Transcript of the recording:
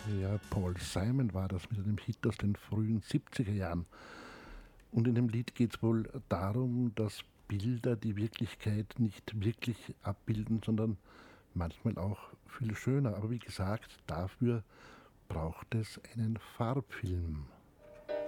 Ja, Paul Simon war das mit einem Hit aus den frühen 70er Jahren. Und in dem Lied geht es wohl darum, dass Bilder die Wirklichkeit nicht wirklich abbilden, sondern manchmal auch viel schöner. Aber wie gesagt, dafür braucht es einen Farbfilm.